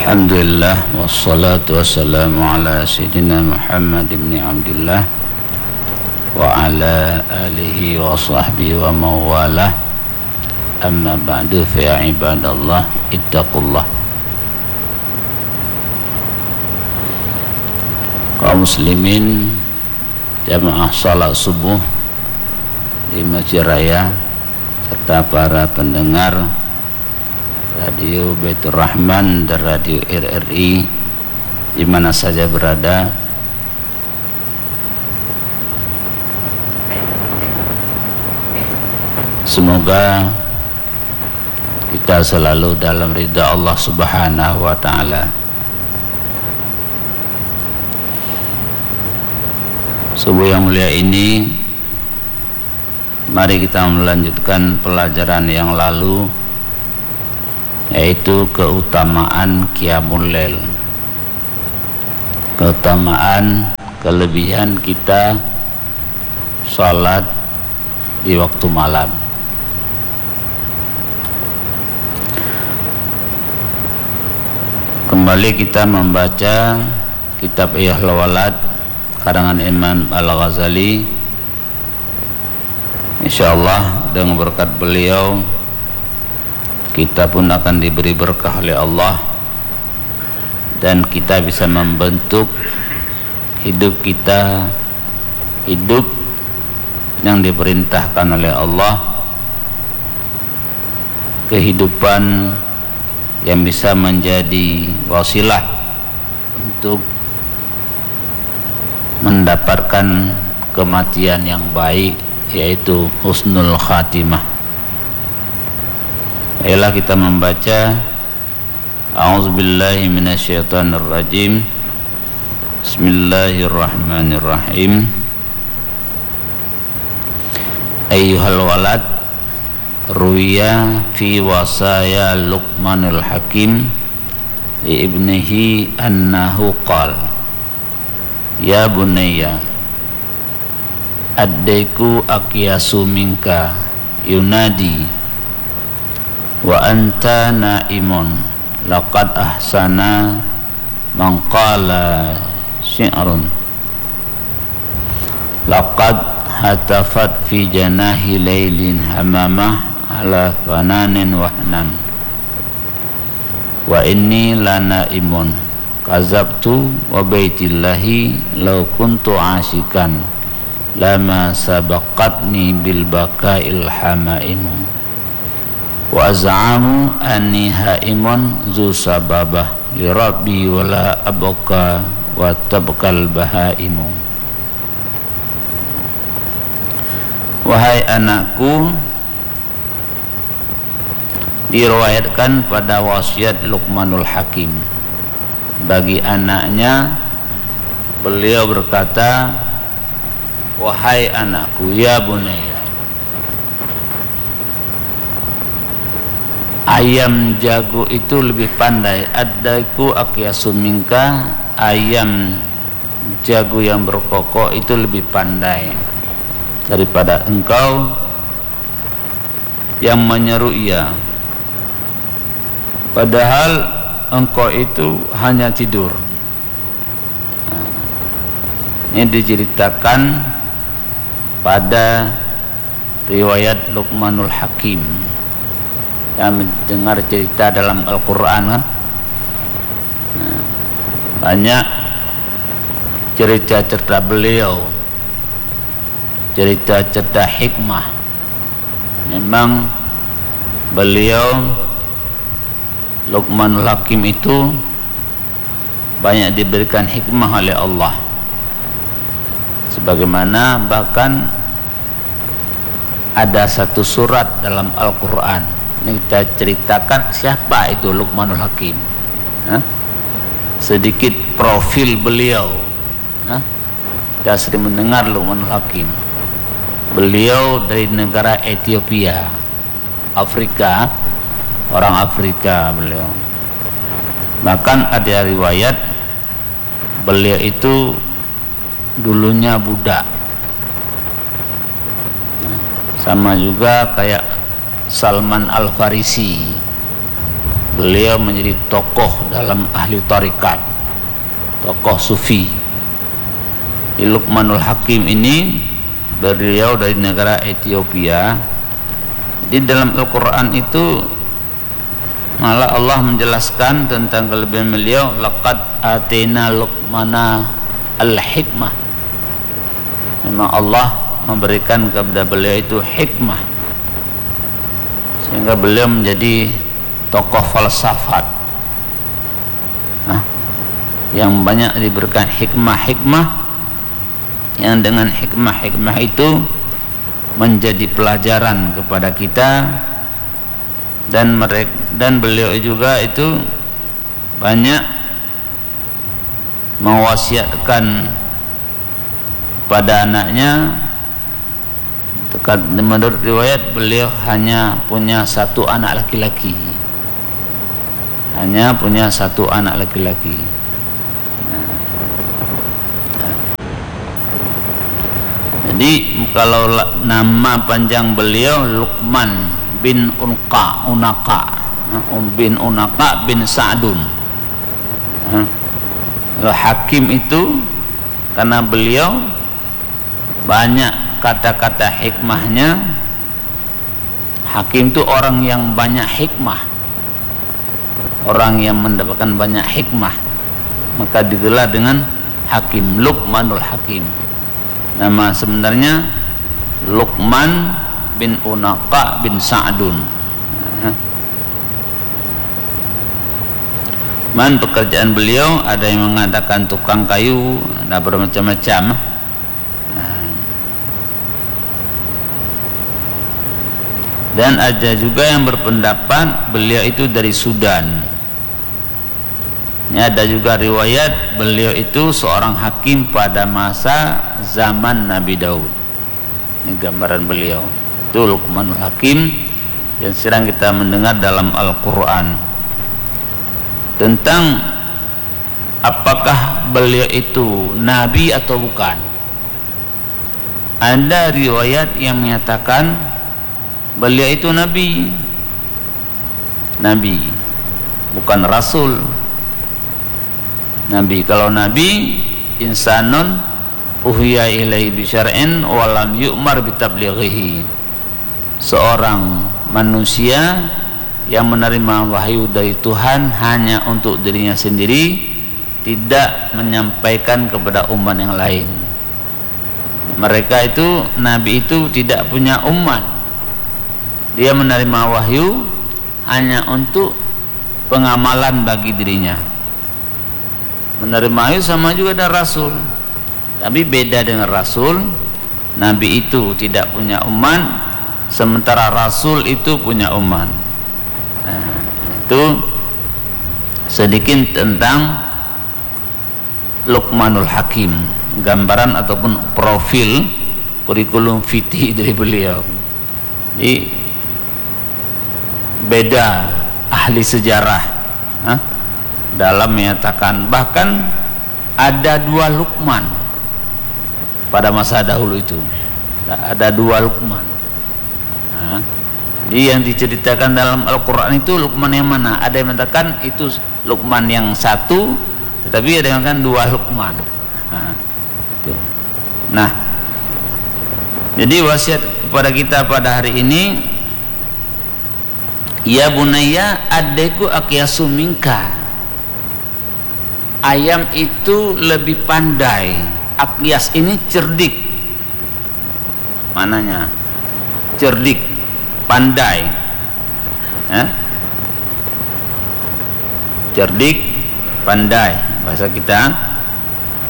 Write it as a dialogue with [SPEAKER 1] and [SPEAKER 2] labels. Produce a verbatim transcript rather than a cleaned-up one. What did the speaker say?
[SPEAKER 1] Alhamdulillah wassalatu wassalamu ala sayyidina Muhammad ibn Abdullah wa ala alihi wa sahbihi wa mawalah. Amma ba'du fa ya ibadallah ittaqullah. Kaum muslimin jamaah salat subuh di Masjid Raya serta para pendengar Radio Baitur Rahman dan Radio R R I di mana saja berada, semoga kita selalu dalam ridha Allah Subhanahu wa taala. Subuh yang mulia ini, mari kita melanjutkan pelajaran yang lalu, yaitu keutamaan Qiyamul Lail, keutamaan kelebihan kita salat di waktu malam. Kembali kita membaca kitab Ihya'ul Walad karangan Imam Al-Ghazali. Insyaallah dengan berkat beliau kita pun akan diberi berkah oleh Allah dan kita bisa membentuk hidup kita, hidup yang diperintahkan oleh Allah, kehidupan yang bisa menjadi wasilah untuk mendapatkan kematian yang baik, yaitu husnul khatimah. Ayolah kita membaca A'udzubillahi minasyaitonirrajim. Bismillahirrahmanirrahim. Ayyuhal walad ruwiya fi wasaya Luqmanul Hakim li ibnihi annahu qala ya bunayya addaiku aqyasu minka yunadi wa anta naimun laqad ahsana man qala syi'run laqad hatafat fi janahi laylin hamamah ala fananin wahnan wa inni la naimun kazabtu wa baitillahi law kuntu asyikan lama sabaqatni bil bakail hamaimu wa az'amu anni haimun zu sababah li rabbi wala abqa wa tabqal bahaimu. Wahai anakku, diriwayatkan pada wasiat Luqmanul Hakim bagi anaknya, beliau berkata, wahai anakku, ya bunayya, ayam jago itu lebih pandai. Addaiku aqyasu minka, ayam jago yang berkokok itu lebih pandai daripada engkau yang menyeru ia, padahal engkau itu hanya tidur. Nah, ini diceritakan pada riwayat Luqmanul Hakim yang mendengar cerita dalam Al-Quran kan. Nah, banyak cerita-cerita beliau, cerita-cerita hikmah. Memang beliau Luqmanul Hakim itu banyak diberikan hikmah oleh Allah, sebagaimana bahkan ada satu surat dalam Al-Quran. Ini kita ceritakan siapa itu Luqmanul Hakim. Hah? Sedikit profil beliau. Hah? Kita sering mendengar Luqmanul Hakim. Beliau dari negara Ethiopia, Afrika, orang Afrika beliau. Bahkan ada riwayat beliau itu dulunya budak. Sama juga kayak Salman Al-Farisi. beliau menjadi tokoh dalam ahli tarikat, tokoh sufi. Luqmanul Hakim ini beliau dari negara Ethiopia. Di dalam Al-Quran itu malah Allah menjelaskan tentang kelebihan beliau, laqad atina Luqmana al-hikmah. Memang Allah memberikan kepada beliau itu hikmah, sehingga beliau menjadi tokoh falsafat, nah, yang banyak diberikan hikmah-hikmah, yang dengan hikmah-hikmah itu menjadi pelajaran kepada kita. Dan mereka dan beliau juga itu banyak mewasiatkan kepada anaknya. Menurut riwayat beliau hanya punya satu anak laki-laki, hanya punya satu anak laki-laki. Jadi kalau nama panjang beliau Luqman bin Unqa Unaka bin Unaka bin Sa'dun. Kalau Hakim itu karena beliau banyak kata-kata hikmahnya. Hakim itu orang yang banyak hikmah, orang yang mendapatkan banyak hikmah, maka digelar dengan Hakim, Luqmanul Hakim. Nama sebenarnya Luqman bin Unaka bin Sa'dun. Man pekerjaan beliau ada yang mengatakan tukang kayu, ada bermacam-macam. Dan ada juga yang berpendapat beliau itu dari Sudan. Ini ada juga riwayat beliau itu seorang hakim pada masa zaman Nabi Daud. Ini gambaran beliau. Itu Luqmanul Hakim yang sedang kita mendengar dalam Al-Quran. Tentang apakah beliau itu nabi atau bukan, ada riwayat yang menyatakan beliau itu nabi, nabi bukan rasul. Nabi, kalau nabi insanun uhiya ilaihi bi syar'in wa lam yu'mar bi tablighihi, seorang manusia yang menerima wahyu dari Tuhan hanya untuk dirinya sendiri, tidak menyampaikan kepada umat yang lain. Mereka itu, nabi itu tidak punya umat, dia menerima wahyu hanya untuk pengamalan bagi dirinya. Menerima wahyu sama juga dengan rasul, tapi beda dengan rasul. Nabi itu tidak punya umat, sementara rasul itu punya umat. Nah, itu sedikit tentang Luqmanul Hakim, gambaran ataupun profil kurikulum fikih dari beliau. Jadi beda ahli sejarah, huh? dalam menyatakan bahkan ada dua Luqman pada masa dahulu itu, ada dua Luqman. Nah, jadi yang diceritakan dalam Al-Quran itu Luqman yang mana? Ada yang mengatakan itu Luqman yang satu, tetapi ada yang mengatakan dua Luqman. Nah, itu. Nah, jadi wasiat kepada kita pada hari ini, ya bunayya addeku aqyasu minka. Ayam itu lebih pandai. Aqyas ini cerdik, mananya cerdik, pandai, eh? cerdik, pandai bahasa kita.